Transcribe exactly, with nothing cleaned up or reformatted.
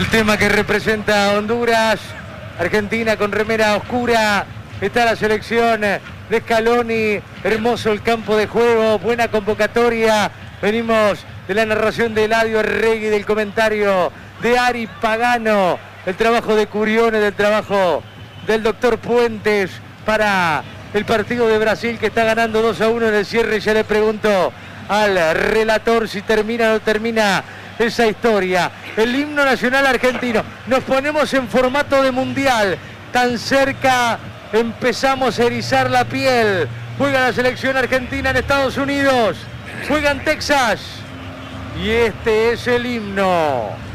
El tema que representa a Honduras, Argentina con remera oscura. Está la selección de Scaloni, hermoso el campo de juego, buena convocatoria. Venimos de la narración de Eladio Arregui, del comentario de Ari Pagano, el trabajo de Curione, del trabajo del doctor Puentes para el partido de Brasil que está ganando dos a uno en el cierre. Ya le pregunto al relator si termina o no termina esa historia. El himno nacional argentino. Nos ponemos en formato de mundial. Tan cerca empezamos a erizar la piel. Juega la selección argentina en Estados Unidos. Juega en Texas. Y este es el himno.